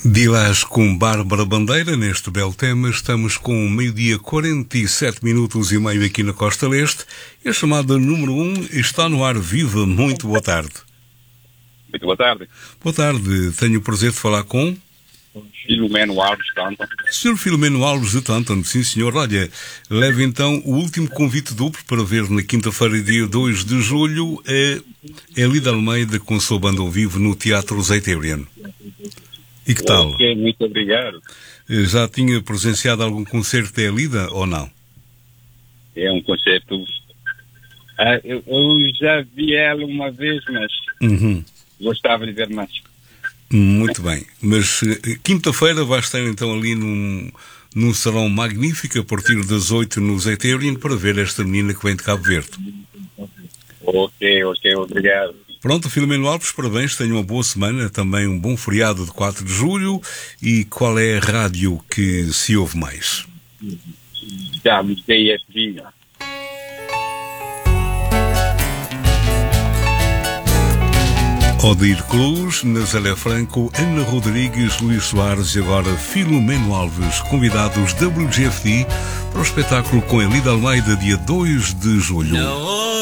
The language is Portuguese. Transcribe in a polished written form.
Dilás com Bárbara Bandeira, neste belo tema. Estamos com meio-dia 47 minutos e meio aqui na Costa Leste. E a chamada número 1 está no ar. Viva, muito boa tarde. Muito boa tarde. Boa tarde, tenho o prazer de falar com... Filomeno Alves de Tântano. Sr. Filomeno Alves de Tântano, sim senhor. Olha, leve então o último convite duplo para ver na quinta-feira, dia 2 de julho, a Elida Almeida com a sua banda ao vivo no Teatro Zeitériano. E que tal? Ok, muito obrigado. Já tinha presenciado algum concerto da Elida ou não? É um concerto... eu já vi ela uma vez, mas gostava de ver mais. Muito bem. Mas quinta-feira vai estar então ali num salão magnífico a partir das 8 no Zeitériano para ver esta menina que vem de Cabo Verde. Ok, obrigado. Pronto, Filomeno Alves, parabéns, tenha uma boa semana, também um bom feriado de 4 de julho. E qual é a rádio que se ouve mais? WDFV. Odir Cruz, Nazaré Franco, Ana Rodrigues, Luís Soares e agora Filomeno Alves, convidados WGFD para o espetáculo com Elida Almeida, dia 2 de julho.